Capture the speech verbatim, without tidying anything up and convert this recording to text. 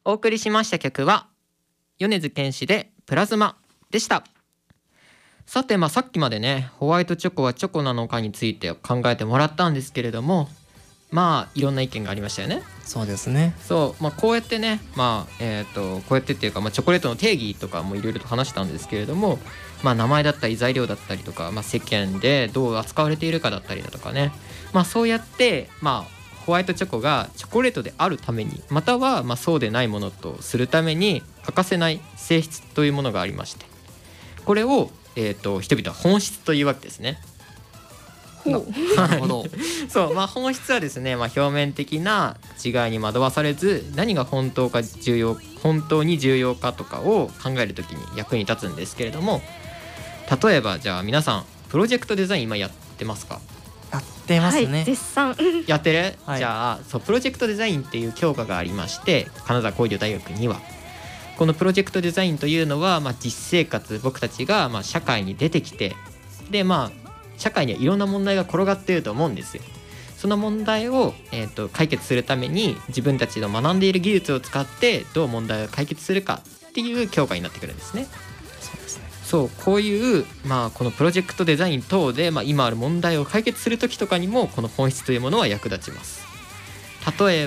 お送りしました曲は米津玄師でプラズマでした。さて、まあ、さっきまでねホワイトチョコはチョコなのかについて考えてもらったんですけれども、まあいろんな意見がありましたよね。 そうですね。 そう、まあ、こうやってね、まあえー、とこうやってっていうか、まあ、チョコレートの定義とかもいろいろと話したんですけれども、まあ、名前だったり材料だったりとか、まあ、世間でどう扱われているかだったりだとかね、まあ、そうやって、まあ、ホワイトチョコがチョコレートであるために、またはまあそうでないものとするために欠かせない性質というものがありまして、これを、えー、と人々は本質というわけですね。 なるほど。 そう、まあ、本質はですね、まあ、表面的な違いに惑わされず、何が本当か重要本当に重要かとかを考えるときに役に立つんですけれども、例えばじゃあ皆さんプロジェクトデザイン今やってますか？ やってますね。 はい、絶賛やってる、 はい、 じゃあそうプロジェクトデザインっていう教科がありまして、金沢工業大学にはこのプロジェクトデザインというのは、まあ、実生活僕たちがまあ社会に出てきて、でまあ社会にはいろんな問題が転がっていると思うんですよ。その問題を、えー、と解決するために自分たちの学んでいる技術を使ってどう問題を解決するかっていう教科になってくるんですね。 そうですね。 そう、こういう、まあ、このプロジェクトデザイン等で、まあ、今ある問題を解決するときとかにもこの本質というものは役立ちます。例え